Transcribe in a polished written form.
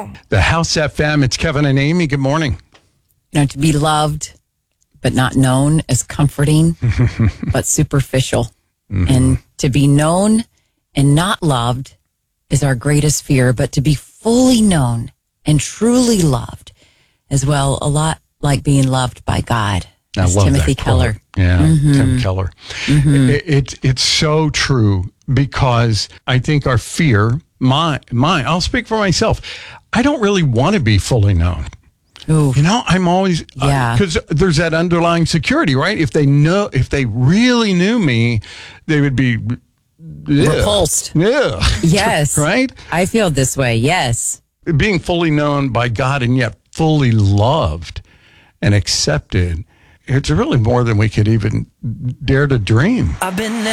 The House FM, it's Kevin and Amy. Good morning. To be loved, but not known is comforting, but superficial. Mm-hmm. And to be known and not loved is our greatest fear, but to be fully known and truly loved as well, a lot like being loved by God. I love Timothy that Keller. Quote. Yeah, Tim Keller. Mm-hmm. It's so true, because I think our fear, I'll speak for myself. I don't really want to be fully known. Ooh. I'm always, because there's that underlying security, right? If they really knew me, they would be repulsed. Yeah. Yes. Right? I feel this way. Yes. Being fully known by God and yet fully loved and accepted, it's really more than we could even dare to dream. I've been